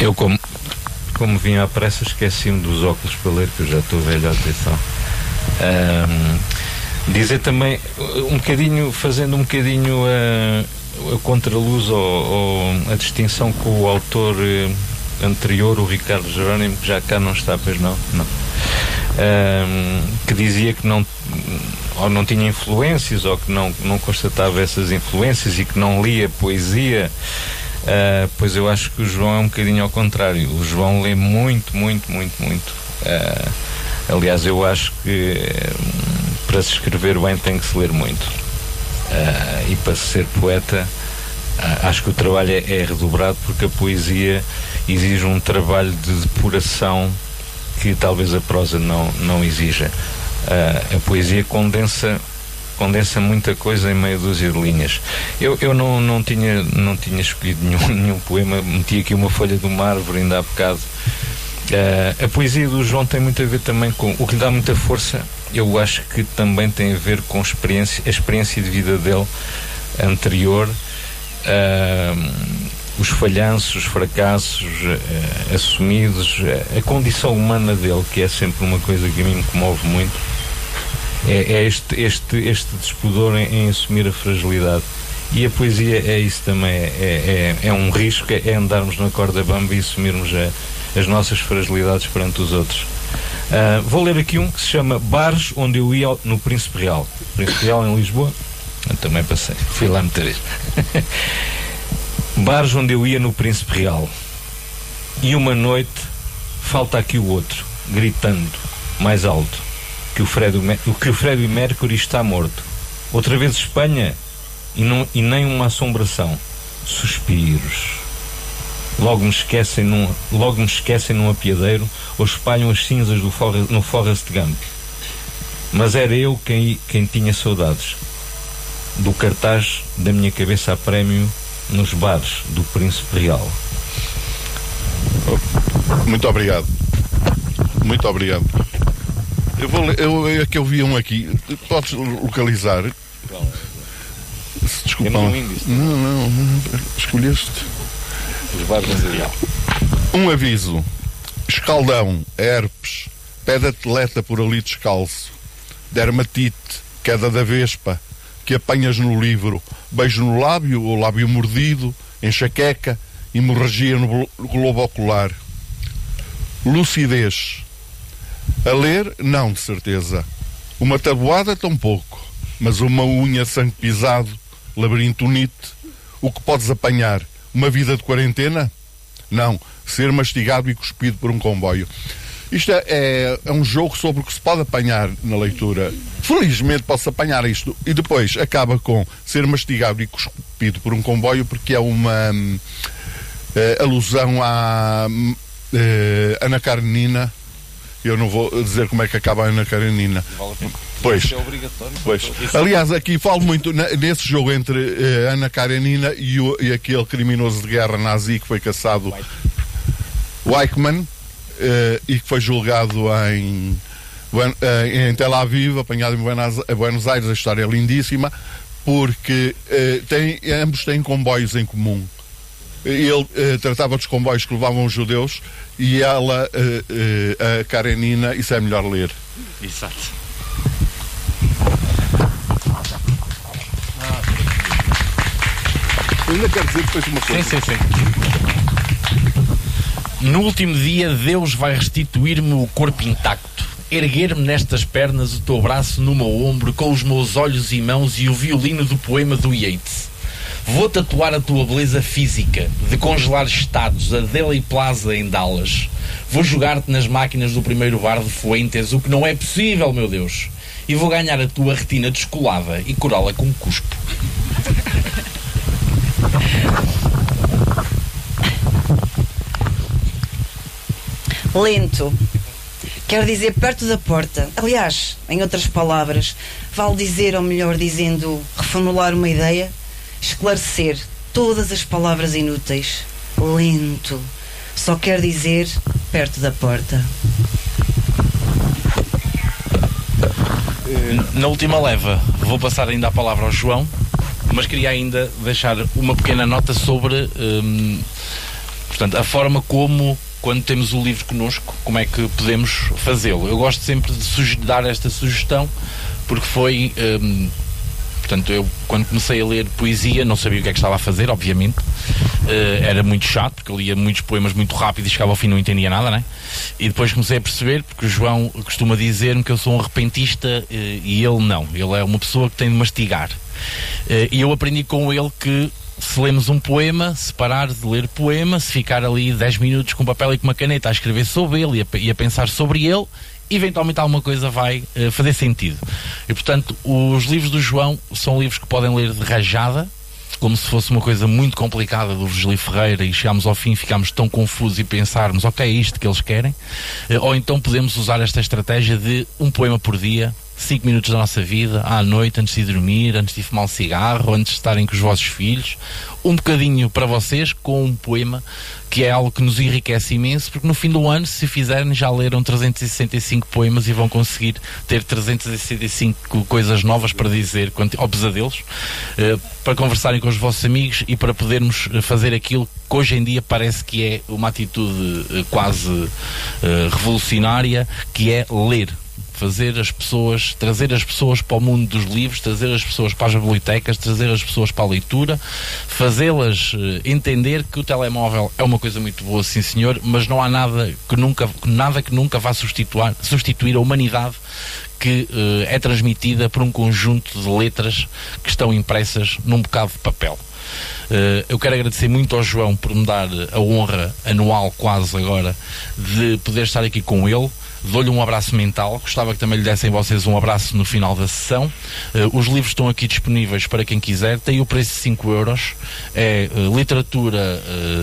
Eu, como vim à pressa, esqueci-me dos óculos para ler, que eu já estou velho, atenção. Dizer também, fazendo um bocadinho a contraluz ou a distinção com o autor anterior, o Ricardo Jerónimo, que já cá não está, pois não. Que dizia que não tinha influências, ou que não constatava essas influências e que não lia poesia. Pois eu acho que o João é um bocadinho ao contrário. O João lê muito. Aliás, eu acho que para se escrever bem tem que se ler muito. E para se ser poeta, acho que o trabalho é redobrado, porque a poesia exige um trabalho de depuração que talvez a prosa não exija. A poesia condensa muita coisa em meia dúzia de linhas. Eu não tinha escolhido nenhum poema, meti aqui uma folha de uma árvore ainda há bocado. A poesia do João tem muito a ver também com o que lhe dá muita força. Eu acho que também tem a ver com a experiência de vida dele anterior, os falhanços, os fracassos assumidos, a condição humana dele, que é sempre uma coisa que a mim me comove muito. É este despudor em assumir a fragilidade. E a poesia é isso também, é um risco, é andarmos na corda bamba e assumirmos as nossas fragilidades perante os outros. Vou ler aqui um que se chama Bares Onde Eu Ia no Príncipe Real. Príncipe Real em Lisboa, eu também passei, fui lá muita vez. Bares onde eu ia no Príncipe Real, e uma noite falta aqui o outro, gritando mais alto que o Freddie Mercury está morto. Outra vez Espanha, e nem uma assombração. Suspiros. Logo me esquecem num apiadeiro, ou espalham as cinzas no Forrest Gump. Mas era eu quem tinha saudades do cartaz da minha cabeça a prémio nos bares do Príncipe Real. Muito obrigado. É que eu vi um aqui. Podes localizar? Desculpa. Não. Escolheste. Os bares do Real. Um aviso. Escaldão, herpes, pé de atleta por ali descalço, dermatite, queda da vespa, que apanhas no livro, beijo no lábio ou lábio mordido, enxaqueca, hemorragia no globo ocular. Lucidez. A ler, não, de certeza. Uma tabuada, tão pouco. Mas uma unha de sangue pisado, labirintonite, o que podes apanhar? Uma vida de quarentena? Não. Ser mastigado e cuspido por um comboio. Isto é um jogo sobre o que se pode apanhar na leitura. Felizmente posso apanhar isto. E depois acaba com ser mastigado e cuspido por um comboio, porque é uma alusão à Ana Karenina. Eu não vou dizer como é que acaba a Ana Karenina. Pois. É obrigatório. Pois. Aliás, aqui falo muito nesse jogo entre Ana Karenina e aquele criminoso de guerra nazi que foi caçado, Weichmann, e que foi julgado em Tel Aviv, apanhado em Buenos Aires. A história é lindíssima, porque ambos têm comboios em comum. Ele tratava dos comboios que levavam os judeus, e ela, a Karenina, isso é melhor ler. Exato. Eu ainda quero dizer depois uma coisa. Sim. No último dia, Deus vai restituir-me o corpo intacto, erguer-me nestas pernas, o teu braço no meu ombro, com os meus olhos e mãos e o violino do poema do Yeats. Vou tatuar a tua beleza física, de congelar estados, a Delhi Plaza em Dallas. Vou jogar-te nas máquinas do primeiro bar de Fuentes, o que não é possível, meu Deus. E vou ganhar a tua retina descolada e curá-la com cuspo. Lento. Quer dizer perto da porta. Aliás, em outras palavras, vale dizer, ou melhor dizendo, reformular uma ideia, esclarecer todas as palavras inúteis. Lento. Só quer dizer perto da porta. Na última leva, vou passar ainda a palavra ao João, mas queria ainda deixar uma pequena nota sobre Portanto, a forma como, quando temos o livro connosco, como é que podemos fazê-lo. Eu gosto sempre de dar esta sugestão, porque foi... portanto, eu quando comecei a ler poesia não sabia o que é que estava a fazer, obviamente. Era muito chato, porque eu lia muitos poemas muito rápido e chegava ao fim e não entendia nada, né? E depois comecei a perceber, porque o João costuma dizer-me que eu sou um repentista e ele não. Ele é uma pessoa que tem de mastigar. E eu aprendi com ele que se lemos um poema, se parar de ler poema, se ficar ali 10 minutos com papel e com uma caneta a escrever sobre ele e a pensar sobre ele, eventualmente alguma coisa vai fazer sentido. E portanto, os livros do João são livros que podem ler de rajada, como se fosse uma coisa muito complicada do Virgílio Ferreira, e chegámos ao fim e ficámos tão confusos e pensarmos, ok, é isto que eles querem. Ou então podemos usar esta estratégia de um poema por dia, 5 minutos da nossa vida, à noite, antes de dormir, antes de fumar um cigarro, antes de estarem com os vossos filhos, um bocadinho para vocês, com um poema, que é algo que nos enriquece imenso, porque no fim do ano, se fizerem, já leram 365 poemas e vão conseguir ter 365 coisas novas para dizer, ou pesadelos, para conversarem com os vossos amigos e para podermos fazer aquilo que hoje em dia parece que é uma atitude quase revolucionária, que é ler. Fazer as pessoas, trazer as pessoas para o mundo dos livros, trazer as pessoas para as bibliotecas, trazer as pessoas para a leitura, fazê-las entender que o telemóvel é uma coisa muito boa, sim senhor, mas não há nada que nunca vá substituir a humanidade que é transmitida por um conjunto de letras que estão impressas num bocado de papel. Eu quero agradecer muito ao João por me dar a honra anual, quase agora, de poder estar aqui com ele. Dou-lhe um abraço mental. Gostava que também lhe dessem vocês um abraço no final da sessão. Os livros estão aqui disponíveis para quem quiser. Tem o preço de 5 euros. É literatura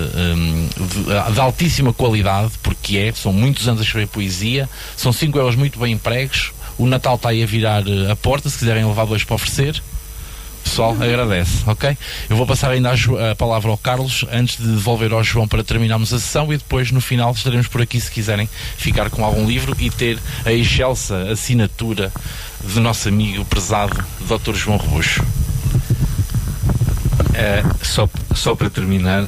de altíssima qualidade, porque são muitos anos a escrever poesia. São 5 euros muito bem empregos. O Natal está aí a virar a porta, se quiserem levar 2 para oferecer. Pessoal, agradece, ok? Eu vou passar ainda a palavra ao Carlos antes de devolver ao João para terminarmos a sessão, e depois no final estaremos por aqui se quiserem ficar com algum livro e ter a excelsa assinatura do nosso amigo prezado Dr. João Roxo. Só para terminar,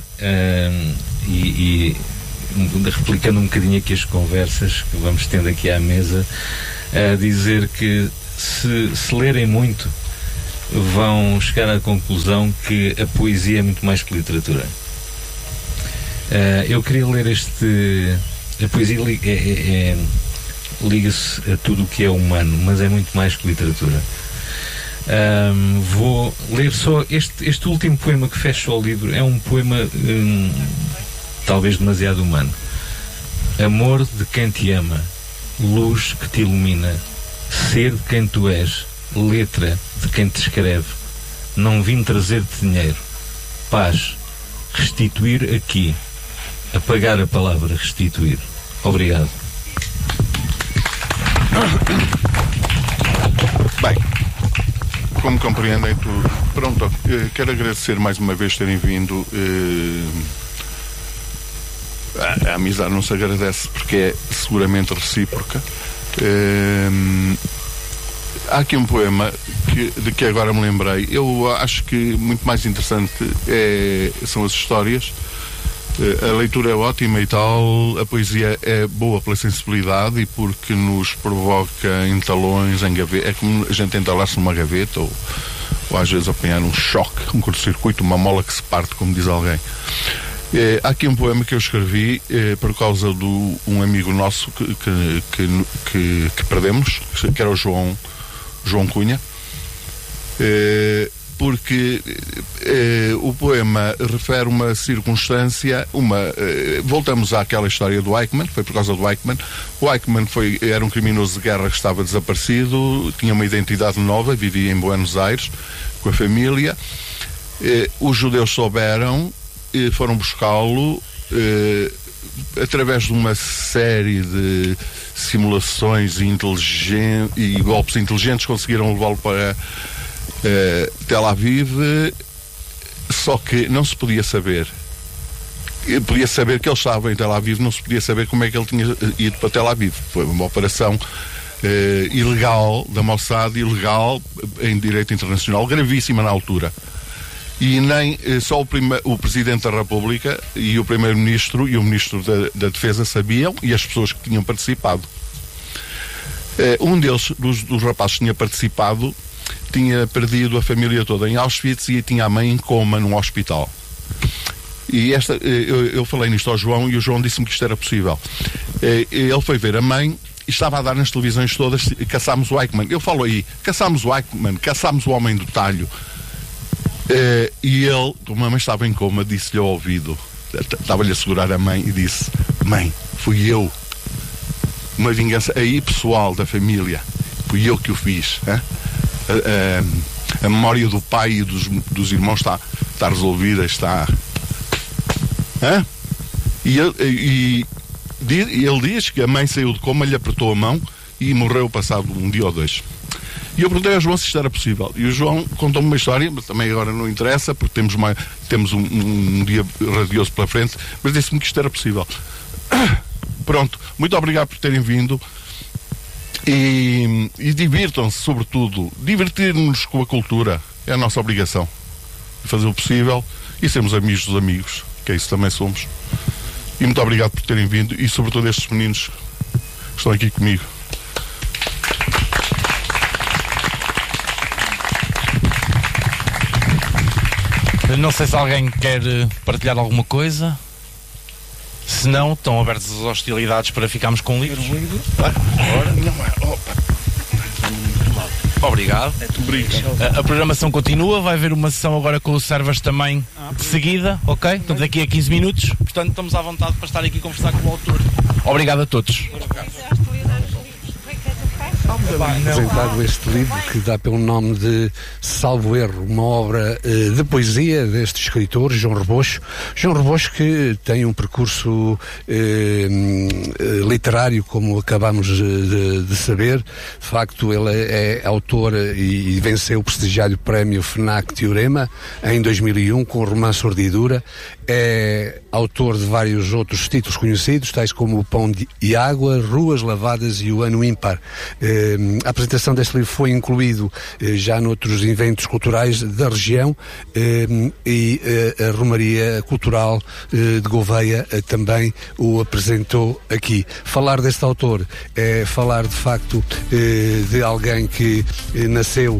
e replicando um bocadinho aqui as conversas que vamos tendo aqui à mesa, dizer que se lerem muito, vão chegar à conclusão que a poesia é muito mais que literatura. Eu queria ler a poesia liga-se a tudo o que é humano, mas é muito mais que literatura. Vou ler só este último poema que fecha o livro. É um poema talvez demasiado humano. Amor de quem te ama, luz que te ilumina, ser de quem tu és, letra de quem te escreve. Não vim trazer-te dinheiro, paz, restituir aqui, apagar a palavra restituir. Obrigado. Bem, como compreendem tudo, pronto, quero agradecer mais uma vez terem vindo. A amizade não se agradece porque é seguramente recíproca. Há aqui um poema de que agora me lembrei. Eu acho que muito mais interessante são as histórias. A leitura é ótima e tal, a poesia é boa pela sensibilidade e porque nos provoca entalões em gaveta. É como a gente entalar-se numa gaveta ou às vezes apanhar um choque, um curto-circuito, uma mola que se parte, como diz alguém. Há aqui um poema que eu escrevi por causa de um amigo nosso que perdemos, que era o João Cunha, porque o poema refere uma circunstância, voltamos àquela história do Eichmann, foi por causa do Eichmann. O Eichmann era um criminoso de guerra que estava desaparecido, tinha uma identidade nova, vivia em Buenos Aires com a família. Os judeus souberam, foram buscá-lo, através de uma série de simulações e golpes inteligentes conseguiram levá-lo para Tel Aviv, só que não se podia saber. Podia saber que ele estava em Tel Aviv, não se podia saber como é que ele tinha ido para Tel Aviv. Foi uma operação ilegal da Mossad, ilegal em direito internacional, gravíssima na altura. e nem só o Presidente da República e o Primeiro-Ministro e o Ministro da Defesa sabiam, e as pessoas que tinham participado. Um deles, dos rapazes que tinha participado, tinha perdido a família toda em Auschwitz e tinha a mãe em coma num hospital. E eu falei nisto ao João e o João disse-me que isto era possível. Ele foi ver a mãe e estava a dar nas televisões todas: caçámos o Eichmann. Eu falo aí: caçámos o Eichmann, caçámos o homem do talho. E ele, como a mãe estava em coma, disse-lhe ao ouvido, estava-lhe a segurar a mãe e disse: mãe, fui eu. Uma vingança aí pessoal da família. Fui eu que o fiz. A memória do pai e dos irmãos está resolvida, está... E ele diz que a mãe saiu de coma, lhe apertou a mão e morreu passado um dia ou dois. E eu perguntei ao João se isto era possível. E o João contou-me uma história, mas também agora não interessa, porque temos um dia radioso pela frente, mas disse-me que isto era possível. Pronto, muito obrigado por terem vindo. E divirtam-se, sobretudo. Divertir-nos com a cultura é a nossa obrigação. Fazer o possível e sermos amigos dos amigos, que é isso também somos. E muito obrigado por terem vindo e, sobretudo, estes meninos que estão aqui comigo. Não sei se alguém quer partilhar alguma coisa. Se não, estão abertas as hostilidades para ficarmos com livros. Obrigado. A programação continua, vai haver uma sessão agora com o Servas também de seguida, ok? Portanto, daqui a 15 minutos. Portanto, estamos à vontade para estar aqui a conversar com o autor. Obrigado a todos. Apresentado este livro que dá pelo nome de Salvo Erro, uma obra de poesia deste escritor, João Rebocho. João Rebocho, que tem um percurso literário, como acabamos de saber. De facto, ele é autor e venceu o prestigiado prémio FNAC Teorema em 2001 com o romance Ordidura. É autor de vários outros títulos conhecidos, tais como O Pão e Água, Ruas Lavadas e O Ano Ímpar. A apresentação deste livro foi incluído já noutros eventos culturais da região e a Romaria Cultural de Gouveia também o apresentou aqui. Falar deste autor é falar de facto de alguém que nasceu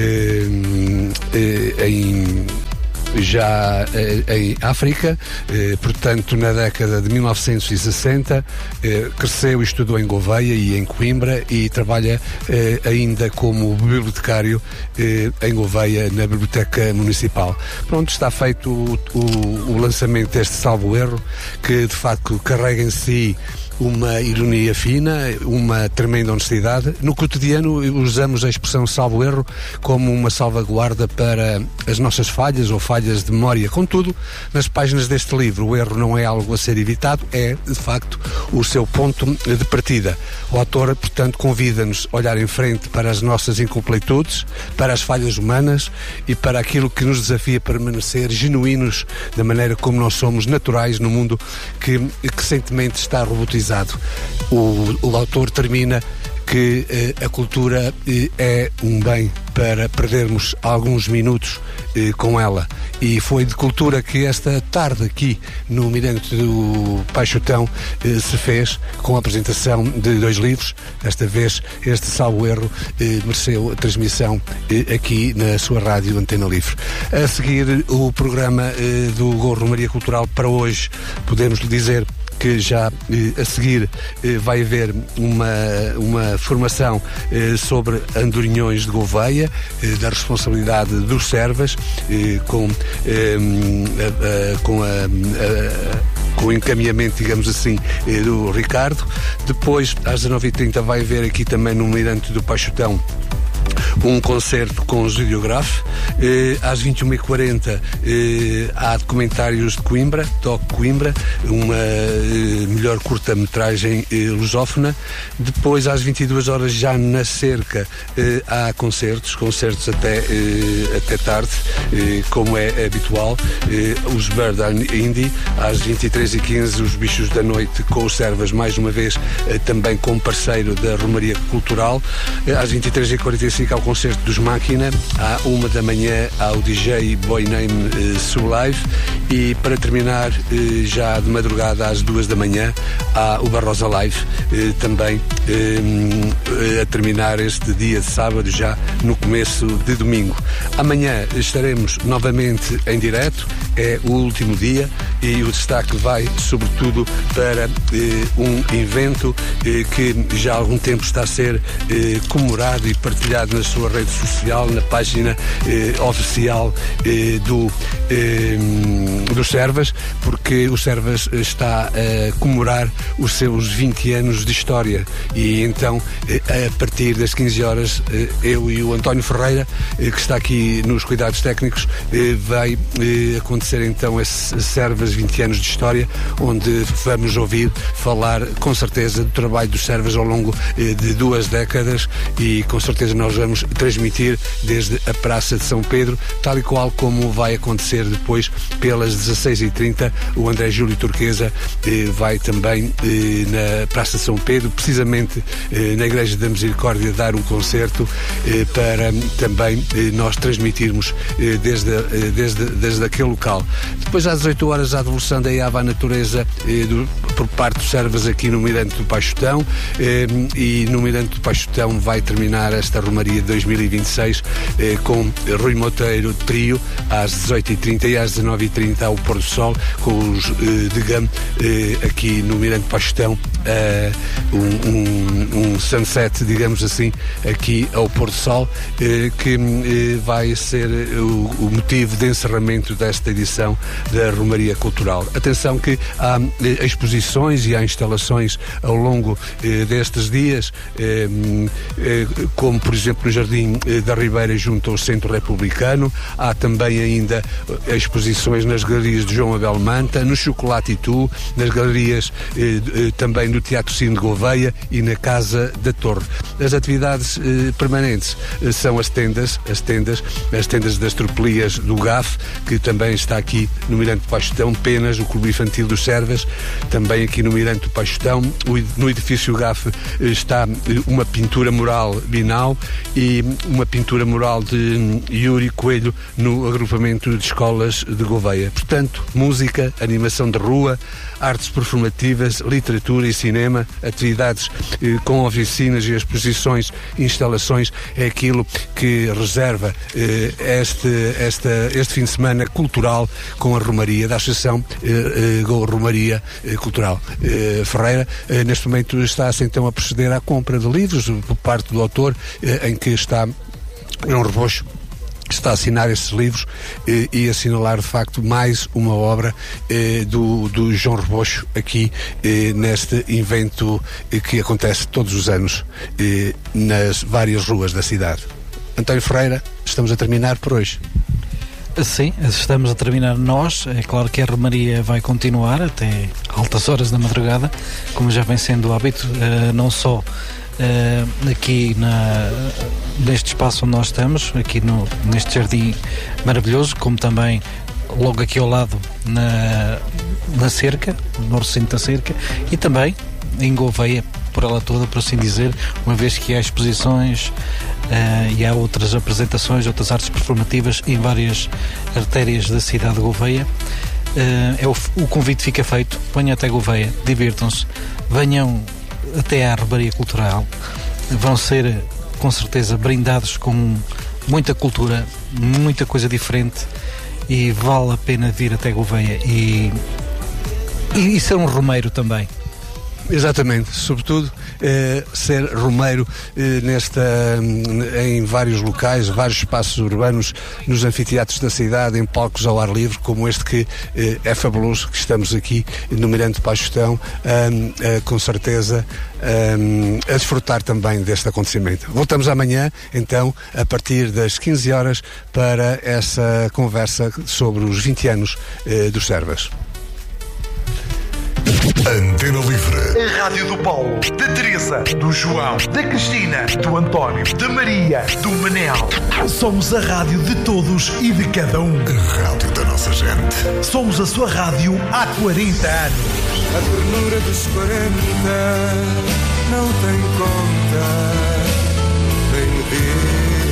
já em África, portanto na década de 1960, cresceu e estudou em Gouveia e em Coimbra e trabalha ainda como bibliotecário em Gouveia na Biblioteca Municipal. Pronto, está feito o lançamento deste Salvo Erro, que de facto carrega em si uma ironia fina, uma tremenda honestidade. No cotidiano usamos a expressão salvo erro como uma salvaguarda para as nossas falhas ou falhas de memória. Contudo, nas páginas deste livro, o erro não é algo a ser evitado, é, de facto, o seu ponto de partida. O autor, portanto, convida-nos a olhar em frente para as nossas incompletudes, para as falhas humanas e para aquilo que nos desafia a permanecer genuínos da maneira como nós somos, naturais no mundo que recentemente está robotizado. O autor termina que a cultura é um bem para perdermos alguns minutos com ela, e foi de cultura que esta tarde aqui no Mirante do Paixotão se fez, com a apresentação de 2 livros. Desta vez este Salvo Erro mereceu a transmissão aqui na sua rádio Antena Livre. A seguir o programa do Romaria Cultural para hoje, podemos lhe dizer que já a seguir vai haver uma formação sobre andorinhões de Gouveia, da responsabilidade dos Servas, com o encaminhamento, digamos assim, do Ricardo. Depois, às 19h30, vai haver aqui também no Mirante do Paixotão um concerto com os Videograf. Às 21h40 há documentários de Coimbra, Toc Coimbra, uma melhor curta-metragem lusófona. Depois, às 22 horas, já na cerca, há concertos até tarde, como é habitual. Os Bird Indie, às 23h15, os Bichos da Noite com os Servas, mais uma vez também como parceiro da Romaria Cultural. Às 23h45 fica ao concerto dos Máquina, à 1 da manhã ao DJ Boy Name Sublive, e para terminar já de madrugada às 2 da manhã há o Barrosa Live, também a terminar este dia de sábado, já no começo de domingo. Amanhã estaremos novamente em direto, é o último dia, e o destaque vai sobretudo para um evento que já há algum tempo está a ser comemorado e partilhado na sua rede social, na página oficial do Servas, porque o Servas está a comemorar os seus 20 anos de história, e então a partir das 15 horas eu e o António Ferreira, que está aqui nos cuidados técnicos, vai acontecer então esse Servas 20 anos de história, onde vamos ouvir falar com certeza do trabalho dos Servas ao longo de 2 décadas, e com certeza nós vamos transmitir desde a Praça de São Pedro, tal e qual como vai acontecer depois pelas 16h30. O André Júlio Turquesa vai também na Praça de São Pedro, precisamente na Igreja da Misericórdia, dar um concerto para também nós transmitirmos desde aquele local. Depois às 18 horas a devolução da IAVA à natureza por parte dos Servas aqui no Mirante do Paixotão, e no Mirante do Paixotão vai terminar esta Romaria de 2026 com Rui Monteiro Trio às 18h30 e às 19h30 ao Pôr do Sol, com os de GAM aqui no Mirante do Paixotão, um sunset, digamos assim, aqui ao Pôr do Sol, que vai ser o motivo de encerramento desta edição da Romaria Cultural. Atenção que há exposições e há instalações ao longo destes dias, como por exemplo no Jardim da Ribeira junto ao Centro Republicano. Há também ainda exposições nas galerias de João Abel Manta, no Chocolate e Tu, nas galerias também do Teatro Cine de Gouveia e na Casa da Torre. As atividades permanentes são as tendas das tropelias do GAF, que também está aqui no Mirante do Paixotão, Penas, o Clube Infantil dos Servas, também aqui no Mirante do Paixotão. No edifício GAF está uma pintura mural Binal e uma pintura mural de Yuri Coelho no agrupamento de escolas de Gouveia. Portanto, música, animação de rua, artes performativas, literatura e cinema, atividades com oficinas e exposições, instalações, é aquilo que reserva este fim de semana cultural com a Romaria da Associação Romaria Cultural. Ferreira, neste momento está-se então a proceder à compra de livros por parte do autor, em que está João Rebocho, está a assinar esses livros e assinalar de facto mais uma obra do João Rebocho aqui neste evento que acontece todos os anos nas várias ruas da cidade. António Ferreira, estamos a terminar por hoje. Sim, estamos a terminar nós. É claro que a Romaria vai continuar até altas horas da madrugada, como já vem sendo o hábito, não só aqui neste espaço onde nós estamos, aqui neste jardim maravilhoso, como também logo aqui ao lado na cerca, no recinto da cerca, e também em Gouveia, por ela toda, por assim dizer, uma vez que há exposições e há outras apresentações, outras artes performativas em várias artérias da cidade de Gouveia. O convite fica feito, venham até Gouveia, divirtam-se, venham até à Romaria Cultural, vão ser com certeza brindados com muita cultura, muita coisa diferente, e vale a pena vir até Gouveia e ser um romeiro também. Exatamente, sobretudo ser romeiro em vários locais, vários espaços urbanos, nos anfiteatros da cidade, em palcos ao ar livre, como este que é fabuloso, que estamos aqui no Mirante do Paixotão, com certeza a desfrutar também deste acontecimento. Voltamos amanhã, então, a partir das 15 horas, para essa conversa sobre os 20 anos dos Servas. Antena Livre. A Rádio do Paulo, da Teresa, do João, da Cristina, do António, da Maria, do Manel. Somos a rádio de todos e de cada um. A rádio da nossa gente. Somos a sua rádio há 40 anos. A ternura dos 40 não tem conta, nem medida.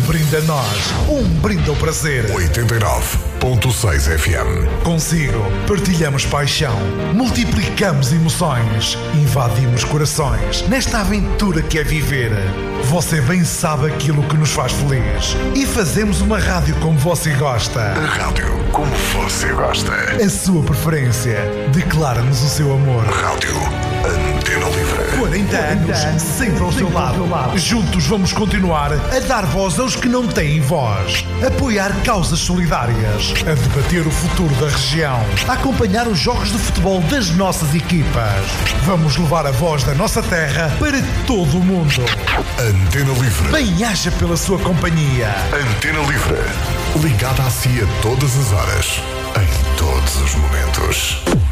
brinde a nós, um brinde ao prazer. 89.6 FM. Consigo, partilhamos paixão, multiplicamos emoções, invadimos corações nesta aventura que é viver. Você bem sabe aquilo que nos faz feliz e fazemos uma rádio como você gosta. A rádio como você gosta. A sua preferência. Declara-nos o seu amor. Rádio Antena Livre. 40 anos, sempre ao seu lado. Juntos vamos continuar a dar voz aos que não têm voz. Apoiar causas solidárias. A debater o futuro da região. A acompanhar os jogos de futebol das nossas equipas. Vamos levar a voz da nossa terra para todo o mundo. Antena Livre. Bem-aja pela sua companhia. Antena Livre. Ligada a si a todas as horas. Em todos os momentos.